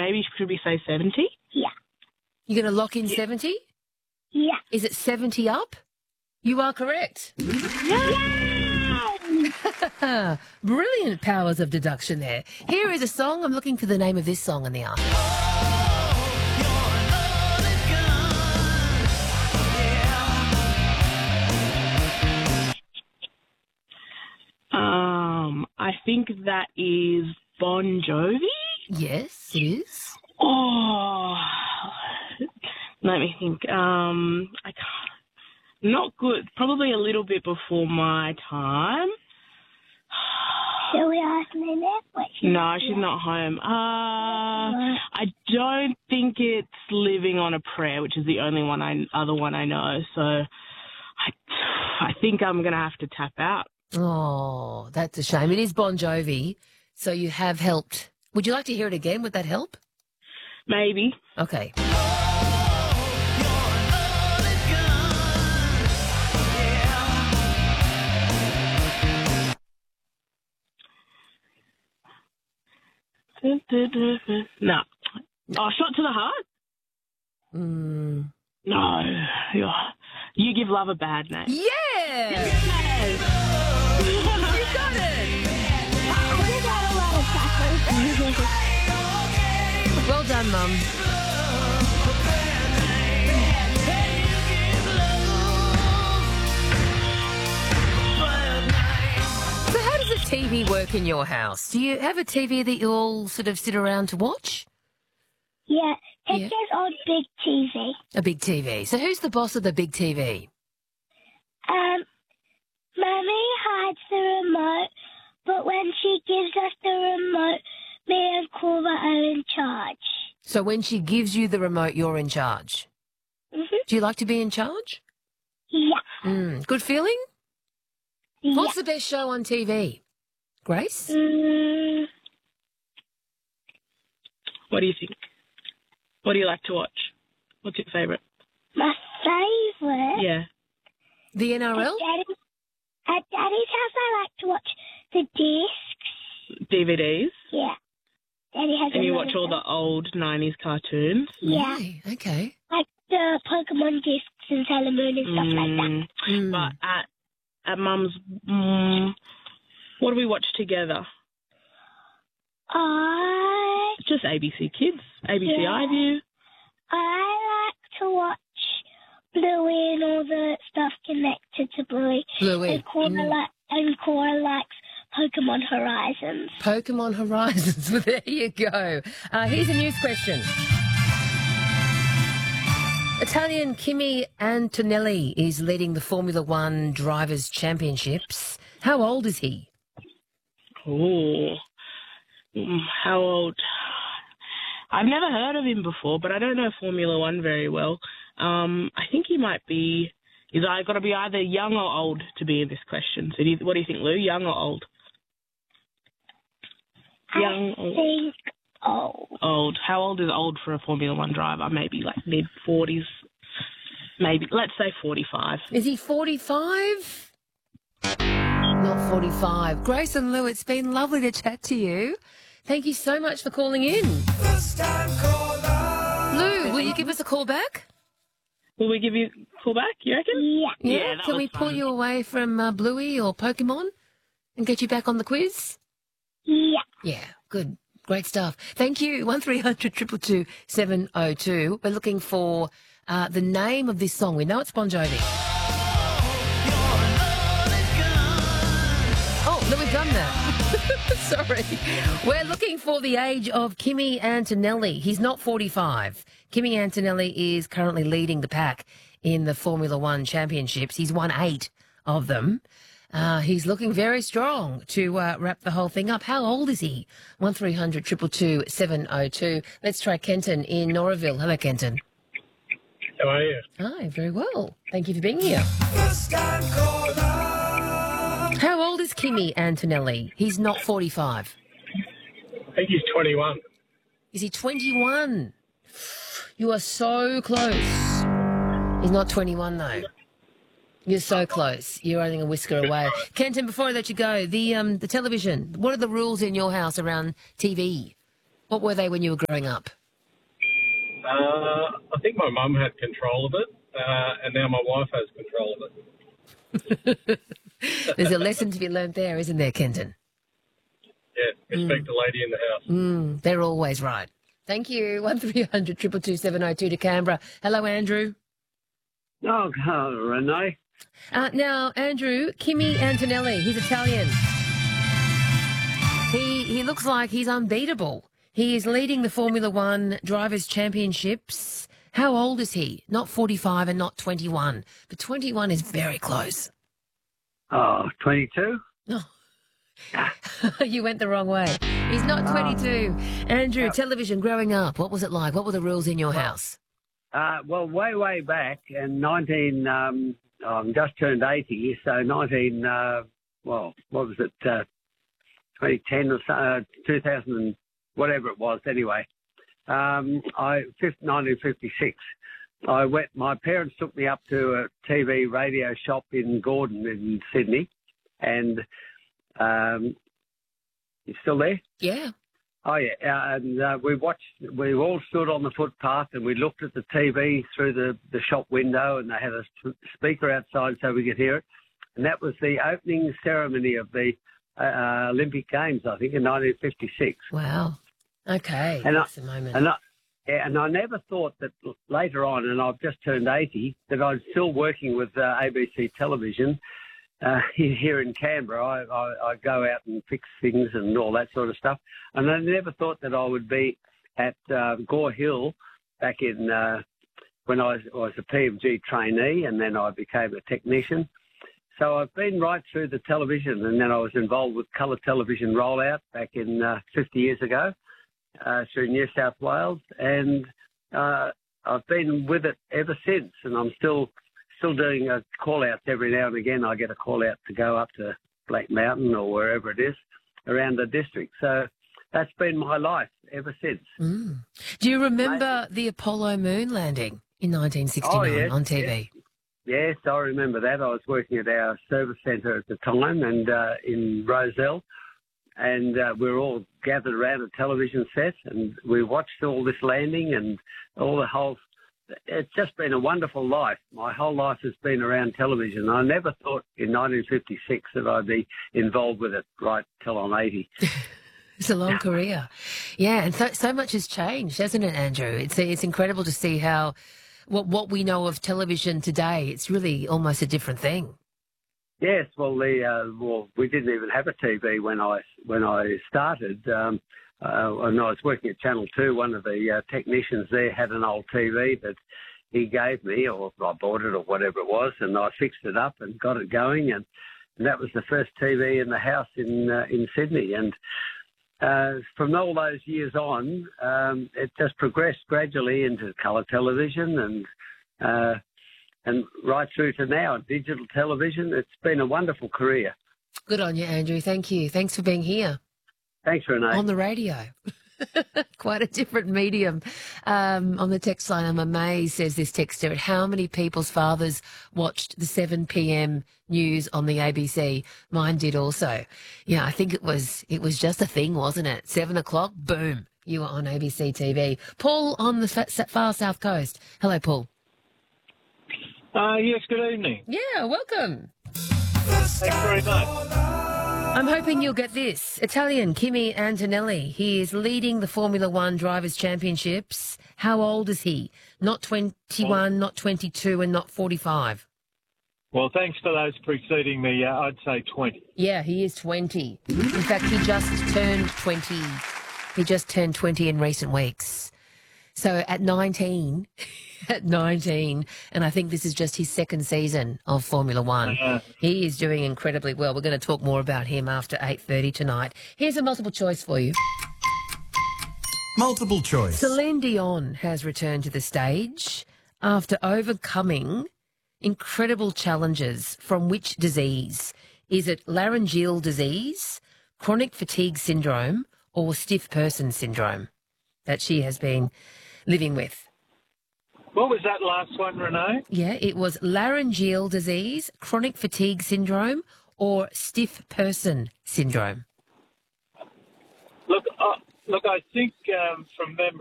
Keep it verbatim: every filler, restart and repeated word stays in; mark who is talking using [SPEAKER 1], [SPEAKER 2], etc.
[SPEAKER 1] maybe should we say seventy?
[SPEAKER 2] Yeah.
[SPEAKER 3] You're going to lock in seventy?
[SPEAKER 2] Yeah.
[SPEAKER 3] Is it seventy up? You are correct. Brilliant powers of deduction there. Here is a song. I'm looking for the name of this song in the answer.
[SPEAKER 1] Um, I think that is Bon Jovi.
[SPEAKER 3] Yes, it is.
[SPEAKER 1] Oh, let me think. Um, I can't. Not good. Probably a little bit before my time.
[SPEAKER 2] Shall we ask Nanette what she's
[SPEAKER 1] No, she's not home. Uh, I don't think it's Living on a Prayer, which is the only one I other one I know. So I, I think I'm going to have to tap out.
[SPEAKER 3] Oh, that's a shame. It is Bon Jovi, so you have helped. Would you like to hear it again? Would that help?
[SPEAKER 1] Maybe.
[SPEAKER 3] Okay.
[SPEAKER 1] No. Oh, Shot to the Heart?
[SPEAKER 3] Mm.
[SPEAKER 1] No. You Give Love a Bad Name.
[SPEAKER 3] Yeah!
[SPEAKER 1] Yes!
[SPEAKER 3] You got it! Well done, Mum. So how does a T V work in your house? Do you have a T V that you all sort of sit around to watch?
[SPEAKER 2] Yeah, it's
[SPEAKER 3] Yeah.
[SPEAKER 2] just on big T V.
[SPEAKER 3] A big T V. So who's the boss of the big T V?
[SPEAKER 2] Um, Mummy hides the remote, but when she gives us the remote, me and Cora are in charge.
[SPEAKER 3] So when she gives you the remote, you're in charge.
[SPEAKER 2] Mm-hmm.
[SPEAKER 3] Do you like to be in charge?
[SPEAKER 2] Yeah.
[SPEAKER 3] Mm. Good feeling?
[SPEAKER 2] Yeah.
[SPEAKER 3] What's the best show on T V? Grace?
[SPEAKER 2] Mm,
[SPEAKER 1] What do you think? What do you like to watch? What's your favourite?
[SPEAKER 2] my favourite.
[SPEAKER 1] Yeah.
[SPEAKER 3] The N R L?
[SPEAKER 2] At Daddy's, at Daddy's house, I like to watch the discs.
[SPEAKER 1] D V Ds?
[SPEAKER 2] Yeah. Daddy has
[SPEAKER 1] And
[SPEAKER 2] a
[SPEAKER 1] you
[SPEAKER 2] lot
[SPEAKER 1] watch
[SPEAKER 2] of
[SPEAKER 1] all
[SPEAKER 2] them.
[SPEAKER 1] the old nineties cartoons?
[SPEAKER 2] Yeah.
[SPEAKER 3] Really? Okay.
[SPEAKER 2] Like the Pokemon discs and Sailor Moon and stuff like that.
[SPEAKER 1] Mm,
[SPEAKER 3] Mm.
[SPEAKER 1] But at at Mum's, mm, what do we watch together?
[SPEAKER 2] I
[SPEAKER 1] Just A B C Kids, A B C
[SPEAKER 2] Yeah.
[SPEAKER 1] iView.
[SPEAKER 2] I like to watch Bluey and all the stuff connected to Bluey.
[SPEAKER 3] Bluey.
[SPEAKER 2] And Cora,
[SPEAKER 3] Mm.
[SPEAKER 2] li- and Cora likes Pokemon Horizons.
[SPEAKER 3] Pokemon Horizons. Well, there you go. Uh, here's a news question. Italian Kimi Antonelli is leading the Formula One Drivers' Championships. How old is he?
[SPEAKER 1] Oh, Mm, how old? I've never heard of him before, but I don't know Formula One very well. Um, I think he might be. He's got to be either young or old to be in this question. So, do you, what do you think, Lou? Young or old? Young
[SPEAKER 2] I
[SPEAKER 1] or
[SPEAKER 2] think old.
[SPEAKER 1] old? How old is old for a Formula One driver? Maybe like mid forties. Maybe let's say forty-five.
[SPEAKER 3] Is he forty-five? Not forty-five. Grace and Lou, it's been lovely to chat to you. Thank you so much for calling in. Lou, will you give us a call back?
[SPEAKER 1] Will we give you a call back? You reckon?
[SPEAKER 2] Yeah.
[SPEAKER 3] Yeah.
[SPEAKER 1] Yeah, that
[SPEAKER 3] Can
[SPEAKER 1] was
[SPEAKER 3] we pull
[SPEAKER 1] fun.
[SPEAKER 3] you away from uh, Bluey or Pokemon and get you back on the quiz?
[SPEAKER 2] Yeah.
[SPEAKER 3] Yeah, good. Great stuff. Thank you. one three hundred two two two seven oh two. We're looking for uh, the name of this song. We know it's Bon Jovi. Oh, no, we've done that. Sorry. We're looking for the age of Kimi Antonelli. He's not forty-five. Kimi Antonelli is currently leading the pack in the Formula One Championships. He's won eight of them. Uh, he's looking very strong to uh, wrap the whole thing up. How old is he? one three hundred two two two seven oh two. Let's try Kenton in Noraville. Hello, Kenton.
[SPEAKER 4] How are you?
[SPEAKER 3] Hi, very well. Thank you for being here. How old is Kimi Antonelli? He's not forty-five.
[SPEAKER 4] I think he's twenty-one.
[SPEAKER 3] Is he twenty-one? You are so close. He's not twenty-one, though. You're so close. You're only a whisker away. Kenton, before I let you go, the um the television, what are the rules in your house around T V? What were they when you were growing up?
[SPEAKER 4] Uh, I think my mum had control of it, uh, and now my wife has control of it.
[SPEAKER 3] There's a lesson to be learned there, isn't there, Kenton?
[SPEAKER 4] Yeah, respect the lady in the house.
[SPEAKER 3] Mm, they're always right. Thank you. one three hundred two two two seven oh two to Canberra. Hello, Andrew.
[SPEAKER 5] Oh, hello, Renee.
[SPEAKER 3] Uh, now, Andrew, Kimi Antonelli, he's Italian. He he looks like he's unbeatable. He is leading the Formula One Drivers' Championships. How old is he? Not forty-five and not twenty-one, but twenty-one is very close.
[SPEAKER 5] Oh, twenty-two?
[SPEAKER 3] Oh. You went the wrong way. He's not twenty-two. Andrew, television growing up, what was it like? What were the rules in your house?
[SPEAKER 5] Uh, well, way, way back in nineteen, um, I'm just turned eighty, so nineteen, uh, well, what was it, uh, twenty ten or so, uh, two thousand, whatever it was, anyway. Um, I, nineteen fifty-six, I went, my parents took me up to a T V radio shop in Gordon in Sydney, and um, you still there?
[SPEAKER 3] Yeah.
[SPEAKER 5] Oh, yeah, uh, and uh, we watched, we all stood on the footpath and we looked at the T V through the, the shop window, and they had a speaker outside so we could hear it. And that was the opening ceremony of the uh, Olympic Games, I think, in nineteen fifty-six.
[SPEAKER 3] Wow. Okay.
[SPEAKER 5] And
[SPEAKER 3] That's
[SPEAKER 5] I,
[SPEAKER 3] a moment.
[SPEAKER 5] And I, yeah, and I never thought that later on, and I've just turned eighty, that I'm still working with uh, A B C Television uh, here in Canberra. I, I, I go out and fix things and all that sort of stuff. And I never thought that I would be at uh, Gore Hill back in uh, when I was, I was a P M G trainee, and then I became a technician. So I've been right through the television, and then I was involved with colour television rollout back in uh, fifty years ago uh, through New South Wales, and uh, I've been with it ever since, and I'm still still doing uh, call-outs every now and again. I get a call-out to go up to Black Mountain or wherever it is around the district. So that's been my life ever since.
[SPEAKER 3] Mm. Do you remember the Apollo moon landing in nineteen sixty-nine
[SPEAKER 5] Oh, yes,
[SPEAKER 3] on T V?
[SPEAKER 5] yes. Yes, I remember that. I was working at our service centre at the time, and uh, in Rozelle, and uh, we were all gathered around a television set, and we watched all this landing and all the whole. It's just been a wonderful life. My whole life has been around television. I never thought in nineteen fifty-six that I'd be involved with it right till I'm eighty.
[SPEAKER 3] It's a long career. Yeah, and so, so much has changed, hasn't it, Andrew? It's it's incredible to see how what what we know of television today, it's really almost a different thing.
[SPEAKER 5] Yes, well, the uh, well, we didn't even have a T V when I when I started. Um, uh, when I was working at Channel Two, one of the uh, technicians there had an old T V that he gave me, or I bought it, or whatever it was, and I fixed it up and got it going, and, and that was the first T V in the house in uh, in Sydney. And uh, from all those years on, um, it just progressed gradually into colour television and. Uh, And right through to now, digital television. It's been a wonderful career.
[SPEAKER 3] Good on you, Andrew. Thank you. Thanks for being here.
[SPEAKER 5] Thanks, Renee.
[SPEAKER 3] On the radio. Quite a different medium. Um, on the text line, I'm amazed, says this texter, at how many people's fathers watched the seven p.m. news on the A B C. Mine did also. Yeah, I think it was it was just a thing, wasn't it? Seven o'clock, boom, you were on A B C T V. Paul on the far south coast. Hello, Paul.
[SPEAKER 6] Uh, yes, good evening.
[SPEAKER 3] Yeah, welcome.
[SPEAKER 6] Thanks very much.
[SPEAKER 3] I'm hoping you'll get this. Italian Kimi Antonelli. He is leading the Formula One Drivers' Championships. How old is he? Not twenty-one, not twenty-two, and not forty-five.
[SPEAKER 6] Well, thanks to those preceding me. Uh, I'd say twenty.
[SPEAKER 3] Yeah, he is twenty. In fact, he just turned twenty. He just turned twenty in recent weeks. So at nineteen, at nineteen, and I think this is just his second season of Formula One. Uh, he is doing incredibly well. We're going to talk more about him after eight thirty tonight. Here's a multiple choice for you.
[SPEAKER 7] Multiple choice.
[SPEAKER 3] Celine Dion has returned to the stage after overcoming incredible challenges from which disease? Is it laryngeal disease, chronic fatigue syndrome, or stiff person syndrome that she has been living with?
[SPEAKER 6] What was that last one, Renee?
[SPEAKER 3] Yeah, it was laryngeal disease, chronic fatigue syndrome, or stiff person syndrome.
[SPEAKER 6] Look, I, Look, I think um, from memory,